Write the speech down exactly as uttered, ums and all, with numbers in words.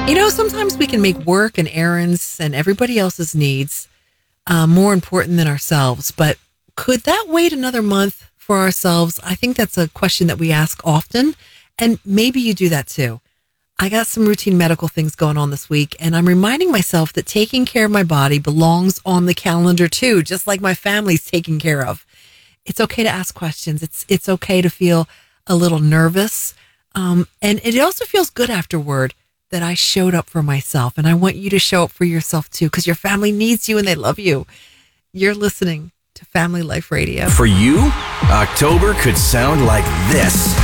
You know, sometimes we can make work and errands and everybody else's needs uh, more important than ourselves. But could that wait another month for ourselves? I think that's a question that we ask often. And maybe you do that too. I got some routine medical things going on this week, and I'm reminding myself that taking care of my body belongs on the calendar too, just like my family's taken care of. It's okay to ask questions. It's it's okay to feel a little nervous. Um, and it also feels good afterward that I showed up for myself. And I want you to show up for yourself too, because your family needs you and they love you. You're listening to Family Life Radio. For you, October could sound like this.